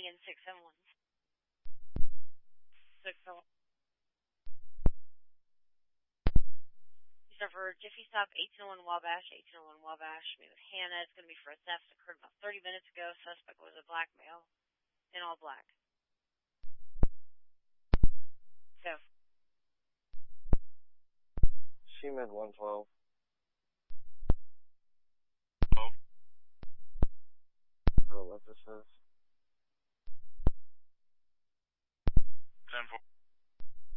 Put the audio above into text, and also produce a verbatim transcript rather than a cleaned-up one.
again, six seven one. six seven one. You start for Jiffy Stop, eighteen oh one Wabash, eighteen oh one Wabash. Me with Hannah. It's going to be for a theft that occurred about thirty minutes ago. Suspect was a black male in all black. So. She-Med one twelve. Oh. For Olympus says.